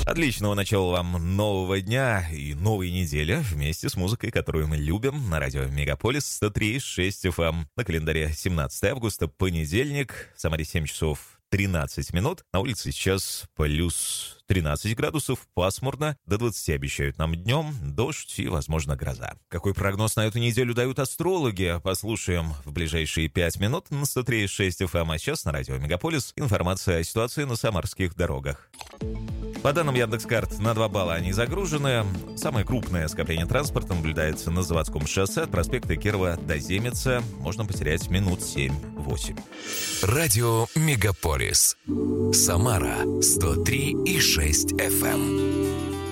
Отличного начала вам нового дня и новой недели вместе с музыкой, которую мы любим, на радио Мегаполис 103.6 FM. На календаре 17 августа, понедельник, в Самаре 7 часов 13 минут. На улице сейчас плюс 13 градусов, пасмурно, до 20 обещают нам днем, дождь и, возможно, гроза. Какой прогноз на эту неделю дают астрологи? Послушаем в ближайшие 5 минут на 103.6 FM, а сейчас на радио Мегаполис информация о ситуации на самарских дорогах. По данным Яндекс.Карт, на 2 балла они загружены. Самое крупное скопление транспорта наблюдается на Заводском шоссе от проспекта Кирова до Земеца. Можно потерять минут 7-8. Радио Мегаполис. Самара 103,6 FM.